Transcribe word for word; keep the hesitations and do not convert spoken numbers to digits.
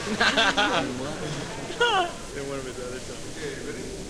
In one of his other songs. Okay, ready?